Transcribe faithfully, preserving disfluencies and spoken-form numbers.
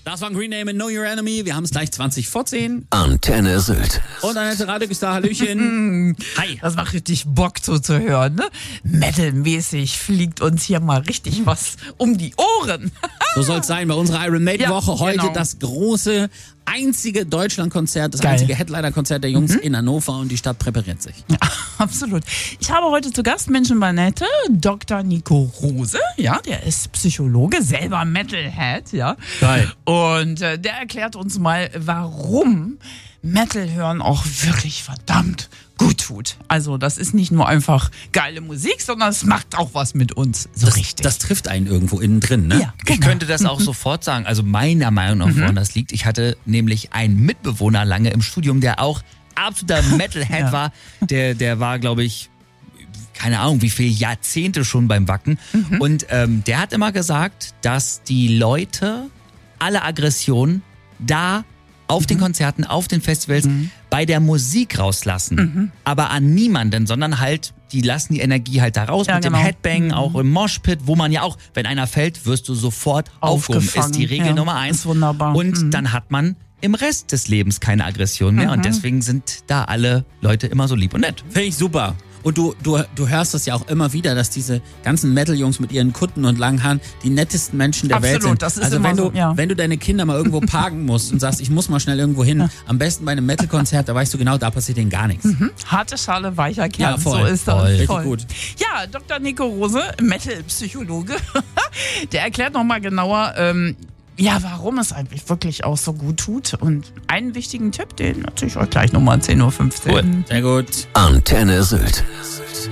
Das war Green Day mit Know Your Enemy. Wir haben es gleich zwanzig vor zehn. Antenne Sylt. Und Annette Radek ist da. Hallöchen. Hi. Das macht richtig Bock so zu hören, ne? Metal-mäßig fliegt uns hier mal richtig was um die Ohren. So soll es sein bei unserer Iron Maiden Woche. Ja, Heute genau. das große, einzige Deutschlandkonzert, das Geil. einzige Headliner-Konzert der Jungs in Hannover und die Stadt präpariert sich. Ja, absolut. Ich habe heute zu Gast Menschen bei Nette, Doktor Nico Rose, ja, der ist Psychologe, selber Metalhead, ja. Geil. Und äh, der erklärt uns mal, warum Metal hören auch wirklich verdammt gut tut. Also das ist nicht nur einfach geile Musik, sondern es macht auch was mit uns. So Das, richtig. das trifft einen irgendwo innen drin, ne? ja, Ich genau. könnte das auch sofort sagen. Also meiner Meinung nach, woran das liegt. Ich hatte nämlich einen Mitbewohner lange im Studium, der auch absoluter Metalhead Ja. war. Der, der war, glaube ich, keine Ahnung, wie viele Jahrzehnte schon beim Wacken. Mhm. Und ähm, der hat immer gesagt, dass die Leute alle Aggressionen da auf Mhm. den Konzerten, auf den Festivals, bei der Musik rauslassen. Mhm. Aber an niemanden, sondern halt, die lassen die Energie halt da raus Ja, mit genau. dem Headbang, Mhm. auch im Moshpit, wo man ja auch, wenn einer fällt, wirst du sofort aufgehoben. Ist Aufgefangen. die Regel Ja, Nummer eins. ist wunderbar. Und Mhm. dann hat man im Rest des Lebens keine Aggression mehr. Mhm. Und deswegen sind da alle Leute immer so lieb und nett. Finde ich super. Und du, du, du hörst das ja auch immer wieder, dass diese ganzen Metal-Jungs mit ihren Kutten und langen Haaren die nettesten Menschen der Absolut, Welt sind. das ist also immer wenn du, so, ja. wenn du deine Kinder mal irgendwo parken musst und sagst, ich muss mal schnell irgendwo hin, am besten bei einem Metal-Konzert, da weißt du genau, da passiert denen gar nichts. Harte Schale, weicher Kern, Ja, voll, so ist das. voll. Richtig gut. Ja, Doktor Nico Rose, Metal-Psychologe, der erklärt nochmal genauer, ähm, ja, warum es eigentlich wirklich auch so gut tut. Und einen wichtigen Tipp, den natürlich euch gleich nochmal zehn Uhr fünfzehn. Sehr gut. Antenne Sylt.